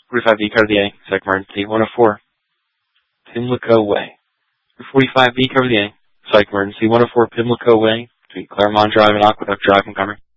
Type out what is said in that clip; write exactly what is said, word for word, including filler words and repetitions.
forty-five B Cartier, Psych Emergency one oh four, Pimlico Way. forty-five B Cartier, Psych Emergency one oh four Pimlico Way, between Claremont Drive and Aqueduct Drive, Montgomery.